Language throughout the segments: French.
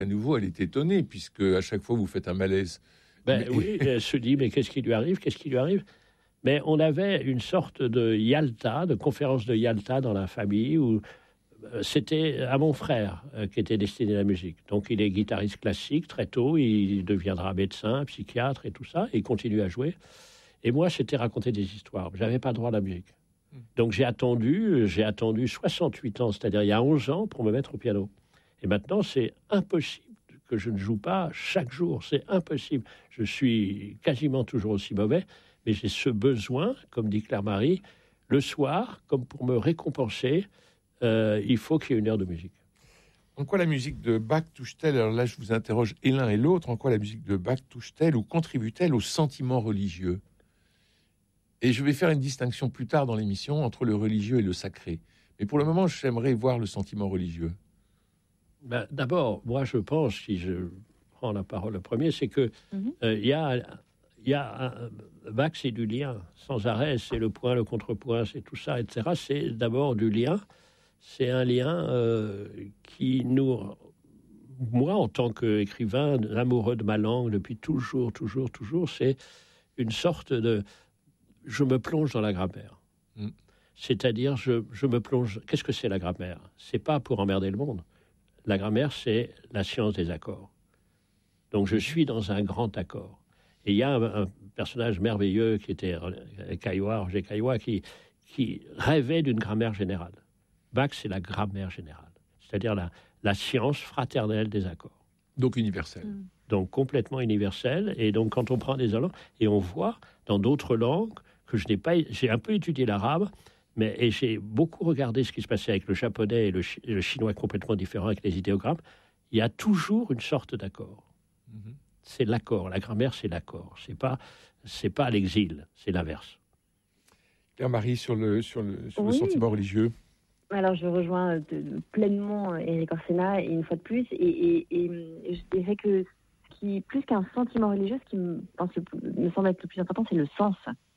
À nouveau, elle est étonnée, puisque à chaque fois, vous faites un malaise. Oui, elle se dit, mais qu'est-ce qui lui arrive? Qu'est-ce qui lui arrive? Mais on avait une sorte de Yalta, de conférence de Yalta dans la famille, où c'était à mon frère qui était destiné la musique. Donc il est guitariste classique très tôt, il deviendra médecin, psychiatre et tout ça, et il continue à jouer. Et moi, c'était raconter des histoires. J'avais pas droit à la musique. Donc j'ai attendu 68 ans, c'est-à-dire il y a 11 ans, pour me mettre au piano. Et maintenant, c'est impossible que je ne joue pas chaque jour. C'est impossible. Je suis quasiment toujours aussi mauvais, mais j'ai ce besoin, comme dit Claire-Marie, le soir, comme pour me récompenser, il faut qu'il y ait une heure de musique. En quoi la musique de Bach touche-t-elle, alors là je vous interroge et l'un et l'autre, en quoi la musique de Bach touche-t-elle ou contribue-t-elle au sentiment religieux? Et je vais faire une distinction plus tard dans l'émission entre le religieux et le sacré. Mais pour le moment, j'aimerais voir le sentiment religieux. D'abord, moi je pense, si je prends la parole le premier, c'est que il y a Bach, c'est du lien, sans arrêt, c'est le point, le contrepoint, c'est tout ça, etc. C'est d'abord du lien. C'est un lien qui nous... Moi, en tant qu'écrivain, amoureux de ma langue, depuis toujours, c'est une sorte de... Je me plonge dans la grammaire. C'est-à-dire, je me plonge... Qu'est-ce que c'est la grammaire? C'est pas pour emmerder le monde. La grammaire, c'est la science des accords. Donc, je suis dans un grand accord. Et il y a un personnage merveilleux qui était Roger Caillois, qui rêvait d'une grammaire générale. Bach, c'est la grammaire générale, c'est-à-dire la science fraternelle des accords. Donc universelle. Donc complètement universelle. Et donc quand on prend des langues, et on voit dans d'autres langues que je n'ai pas... J'ai un peu étudié l'arabe, et j'ai beaucoup regardé ce qui se passait avec le japonais et le chinois complètement différent avec les idéogrammes. Il y a toujours une sorte d'accord. C'est l'accord. La grammaire, c'est l'accord. C'est pas l'exil, c'est l'inverse. Claire-Marie, sur le sentiment religieux. Alors, je rejoins pleinement Éric Orsena, une fois de plus, et je dirais que plus qu'un sentiment religieux, ce qui me semble être le plus important, c'est le sens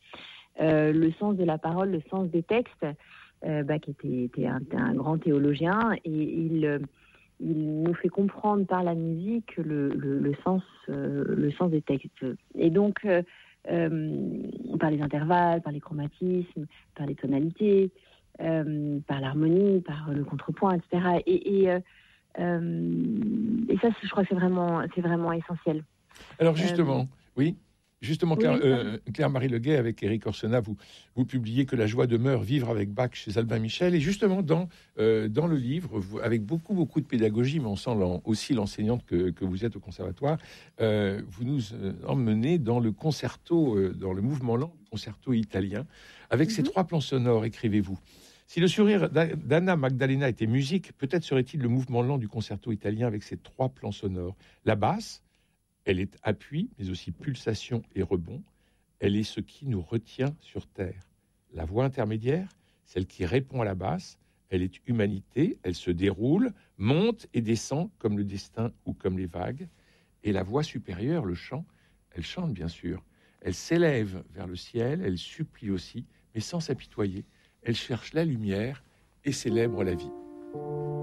de la parole, le sens des textes. Qui était un grand théologien, et il nous fait comprendre par la musique le sens des textes. Et donc, par les intervalles, par les chromatismes, par les tonalités, par l'harmonie, par le contrepoint, etc. Et ça, je crois que c'est vraiment essentiel. Alors justement, Claire-Marie Leguet, avec Éric Orsena, vous publiez que la joie demeure vivre avec Bach chez Albin Michel. Et justement, dans le livre, avec beaucoup de pédagogie, mais on sent aussi l'enseignante que vous êtes au conservatoire, vous nous emmenez dans le concerto, dans le mouvement lent du concerto italien, avec ces 3 plans sonores, écrivez-vous. Si le sourire d'Anna Magdalena était musique, peut-être serait-il le mouvement lent du concerto italien avec ses 3 plans sonores. La basse, elle est appui, mais aussi pulsation et rebond. Elle est ce qui nous retient sur terre. La voix intermédiaire, celle qui répond à la basse, elle est humanité, elle se déroule, monte et descend comme le destin ou comme les vagues. Et la voix supérieure, le chant, elle chante bien sûr. Elle s'élève vers le ciel, elle supplie aussi, mais sans s'apitoyer. Elle cherche la lumière et célèbre la vie.